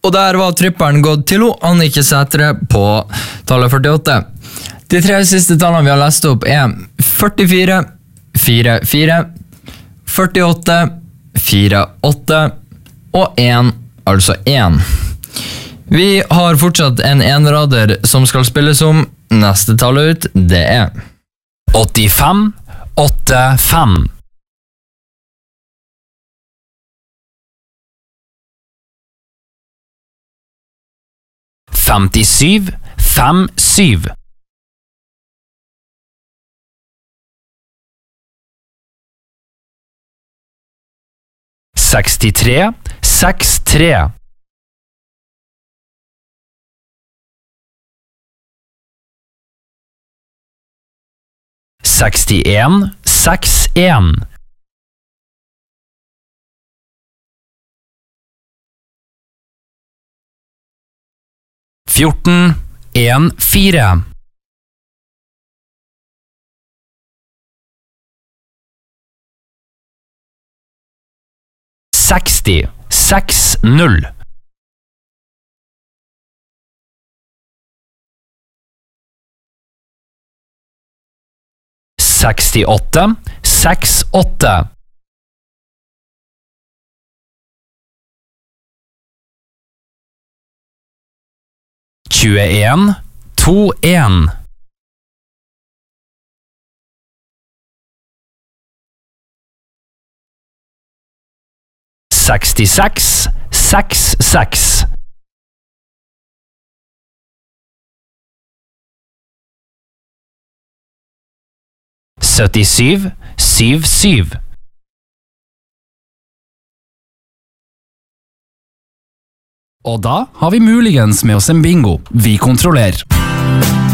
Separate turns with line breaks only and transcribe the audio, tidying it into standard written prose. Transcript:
Og der var tripperen gått til Annike Sætre på tallet 48. De 3 siste tallene vi har lest opp 44, 44, 48, 48 og 1, altså 1. Vi har fortsatt en enrader som skal spilles om. Neste tall ut, det
85, 85. 57, 57. 63, 63. 61, 61. 14, 1, 4. 60, 6, 0. 68, 6, 8. 21, 2, 1. 66, 6, 6. 77, 7, 7. Og da har vi muligens med oss en bingo. Vi kontrollerer.